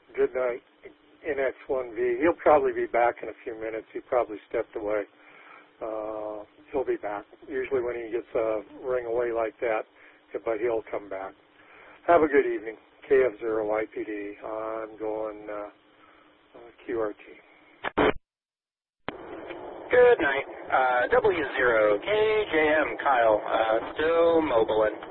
Good night. NX1V. He'll probably be back in a few minutes. He probably stepped away. He'll be back. Usually when he gets a ring away like that, but he'll come back. Have a good evening. KF0YPD. I'm going QRT. Good night. W0KJM, Kyle. Still mobiling.